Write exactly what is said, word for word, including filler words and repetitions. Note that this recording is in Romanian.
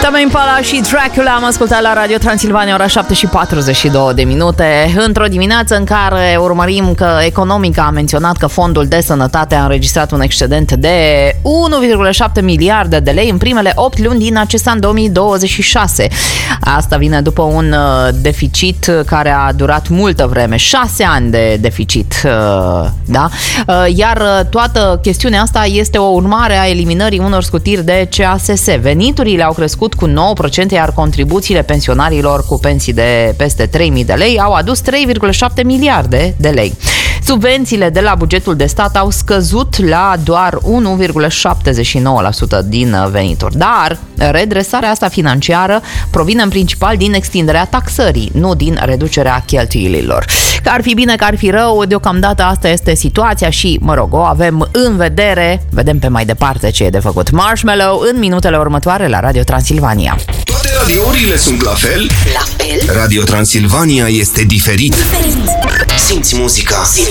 Tame Impala și Dracula am ascultat la Radio Transilvania, ora șapte și patruzeci și două de minute, într-o dimineață în care urmărim că Economica a menționat că Fondul de Sănătate a înregistrat un excedent de unu virgulă șapte miliarde de lei în primele opt luni din acest an două mii douăzeci și șase. Asta vine după un deficit care a durat multă vreme, șase ani de deficit, da? Iar toată chestiunea asta este o urmare a eliminării unor scutiri de C A S S. Veniturile au crescut cu nouă la sută, iar contribuțiile pensionarilor cu pensii de peste trei mii de lei au adus trei virgulă șapte miliarde de lei. Subvențiile de la bugetul de stat au scăzut la doar unu virgulă șaptezeci și nouă la sută din venituri. Dar redresarea asta financiară provine în principal din extinderea taxării, nu din reducerea cheltuielilor. Că ar fi bine, că ar fi rău, deocamdată asta este situația și, mă rog, o avem în vedere. Vedem pe mai departe ce e de făcut. Marshmallow în minutele următoare la Radio Transilvania. Toate radiourile sunt la fel? La fel? Radio Transilvania este diferit. Diferit. Simți muzica.